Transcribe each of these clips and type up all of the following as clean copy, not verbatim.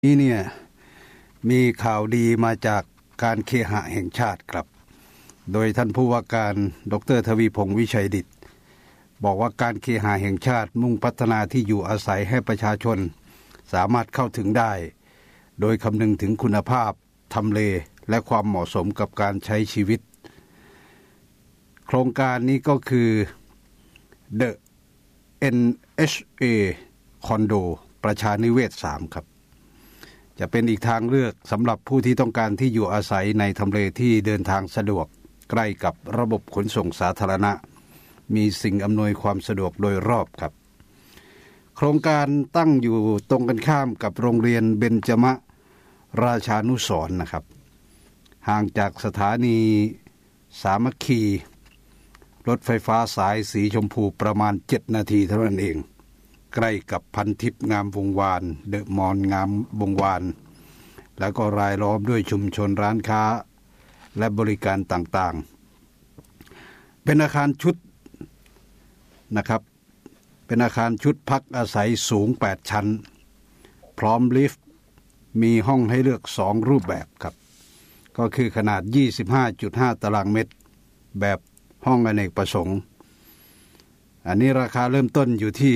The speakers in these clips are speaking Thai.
นี่เนี่ยมีข่าวดีมาจากการเคหะแห่งชาติครับโดยท่านผู้ว่าการดร.ทวีพงษ์วิชัยดิษฐ์บอกว่าการเคหะแห่งชาติมุ่งพัฒนาที่อยู่อาศัยให้ประชาชนสามารถเข้าถึงได้โดยคำนึงถึงคุณภาพทำเลและความเหมาะสมกับการใช้ชีวิตโครงการนี้ก็คือ The NHA คอนโดประชานิเวศ3ครับจะเป็นอีกทางเลือกสำหรับผู้ที่ต้องการที่อยู่อาศัยในทำเลที่เดินทางสะดวกใกล้กับระบบขนส่งสาธารณะมีสิ่งอำนวยความสะดวกโดยรอบครับโครงการตั้งอยู่ตรงกันข้ามกับโรงเรียนเบญจมราชานุสรณ์นะครับห่างจากสถานีสามัคคีรถไฟฟ้าสายสีชมพูประมาณ7นาทีเท่านั้นเองใกล้กับพันทิพย์งามวงวานเดอะมอลล์งามวงวานแล้วก็รายล้อมด้วยชุมชนร้านค้าและบริการต่างๆเป็นอาคารชุดนะครับเป็นอาคารชุดพักอาศัยสูง8ชั้นพร้อมลิฟต์มีห้องให้เลือก2รูปแบบครับก็คือขนาด 25.5 ตารางเมตรแบบห้องอเนกประสงค์อันนี้ราคาเริ่มต้นอยู่ที่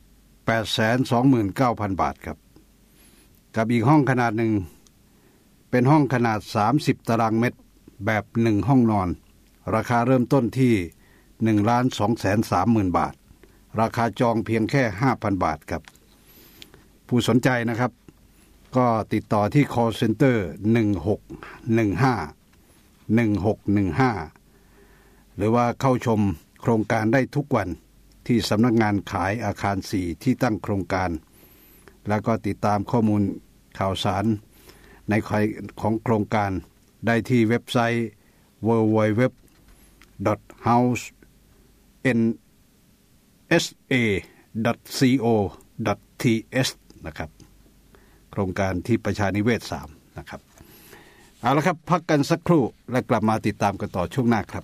829,000 บาทครับกับอีกห้องขนาดหนึ่งเป็นห้องขนาด30ตารางเมตรแบบ1ห้องนอนราคาเริ่มต้นที่ 1,230,000 บาทราคาจองเพียงแค่ 5,000 บาทครับผู้สนใจนะครับก็ติดต่อที่ call center 1615 หรือว่าเข้าชมโครงการได้ทุกวันที่สำนักงานขายอาคาร4ที่ตั้งโครงการแล้วก็ติดตามข้อมูลข่าวสารในของโครงการได้ที่เว็บไซต์ www.houseensa.co.th นะครับโครงการที่ประชานิเวศ3นะครับเอาละครับพักกันสักครู่และกลับมาติดตามกันต่อช่วงหน้าครับ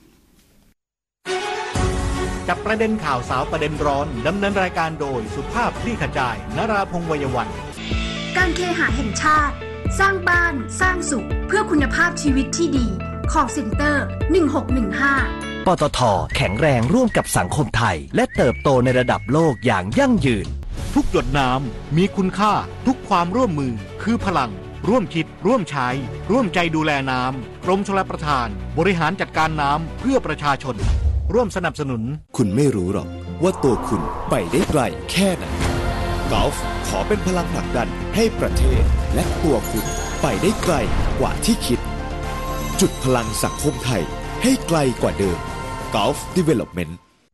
จับประเด็นข่าวสาวประเด็นร้อนดำเนินรายการโดยสุภาพคลี่ขจายนราพงษ์วัยวันการเคหะแห่งชาติสร้างบ้านสร้างสุขเพื่อคุณภาพชีวิตที่ดีcall center 1615 ปตท.แข็งแรงร่วมกับสังคมไทยและเติบโตในระดับโลกอย่างยั่งยืนทุกหยดน้ำมีคุณค่าทุกความร่วมมือคือพลังร่วมคิดร่วมใช้ร่วมใจดูแลน้ำกรมชลประทานบริหารจัดการน้ำเพื่อประชาชนร่วมสนับสนุนคุณไม่รู้หรอกว่าตัวคุณไปได้ไกลแค่ไหนกอล์ฟขอเป็นพลังผลักดันให้ประเทศและตัวคุณไปได้ไกลกว่าที่คิดจุดพลังสังคมไทยให้ไกลกว่าเดิม Gulf Development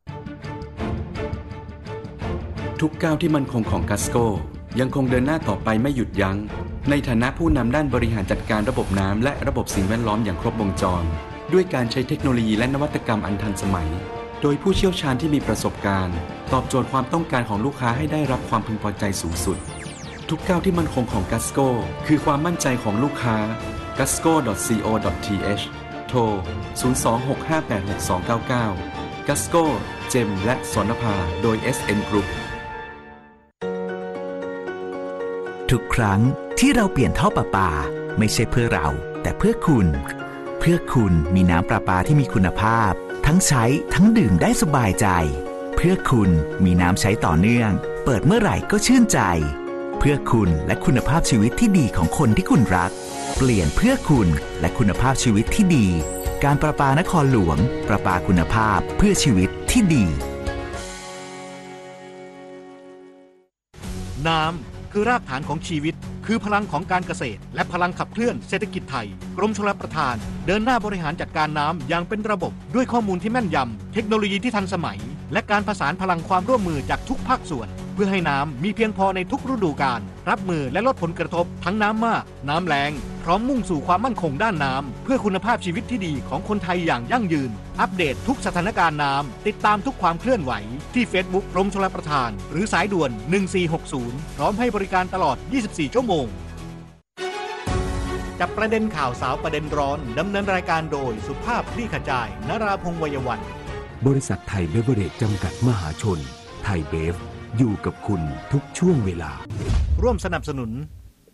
ทุกก้าวที่มั่นคงของกัสโก้ยังคงเดินหน้าต่อไปไม่หยุดยั้งในฐานะผู้นำด้านบริหารจัดการระบบน้ำและระบบสิ่งแวดล้อมอย่างครบวงจรด้วยการใช้เทคโนโลยีและนวัตกรรมอันทันสมัยโดยผู้เชี่ยวชาญที่มีประสบการณ์ตอบโจทย์ความต้องการของลูกค้าให้ได้รับความพึงพอใจสูงสุดทุกก้าวที่มั่นคงของกัสโก้คือความมั่นใจของลูกค้า gasco.co.th โทร 026586299 Gasco เจมและสนภาโดย SN Group ทุกครั้งที่เราเปลี่ยนท่อประปาไม่ใช่เพื่อเราแต่เพื่อคุณมีน้ำประปาที่มีคุณภาพทั้งใช้ทั้งดื่มได้สบายใจเพื่อคุณมีน้ำใช้ต่อเนื่องเปิดเมื่อไหร่ก็ชื่นใจเพื่อคุณและคุณภาพชีวิตที่ดีของคนที่คุณรักเปลี่ยนเพื่อคุณและคุณภาพชีวิตที่ดีการประปานครหลวงประปาคุณภาพเพื่อชีวิตที่ดีน้ำคือรากฐานของชีวิตคือพลังของการเกษตรและพลังขับเคลื่อนเศรษฐกิจไทยกรมชลประทานเดินหน้าบริหารจัดการน้ำอย่างเป็นระบบด้วยข้อมูลที่แม่นยำเทคโนโลยีที่ทันสมัยและการผสานพลังความร่วมมือจากทุกภาคส่วนเพื่อให้น้ำมีเพียงพอในทุกฤดูกาลรับมือและลดผลกระทบทั้งน้ำมากน้ำแล้งพร้อมมุ่งสู่ความมั่นคงด้านน้ำเพื่อคุณภาพชีวิตที่ดีของคนไทยอย่างยั่งยืนอัปเดตทุกสถานการณ์น้ำติดตามทุกความเคลื่อนไหวที่ Facebook กรมชลประทานหรือสายด่วน1460พร้อมให้บริการตลอด24ชั่วโมงจับประเด็นข่าวสาวประเด็นร้อนดำเนินรายการโดยสุภาพคลี่ขจายนราพงษ์วัยวันบริษัทไทยเบเวอเรจจำกัดมหาชนไทยเบฟอยู่กับคุณทุกช่วงเวลาร่วมสนับสนุน